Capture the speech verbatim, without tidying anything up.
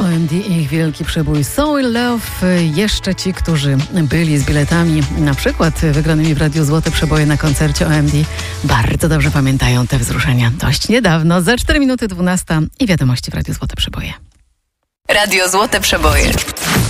O M D i ich wielki przebój So in Love. Jeszcze ci, którzy byli z biletami, na przykład wygranymi w Radiu Złote Przeboje na koncercie O M D, bardzo dobrze pamiętają te wzruszenia. Dość niedawno, za cztery minuty dwunasta i wiadomości w Radiu Złote Przeboje. Radio Złote Przeboje.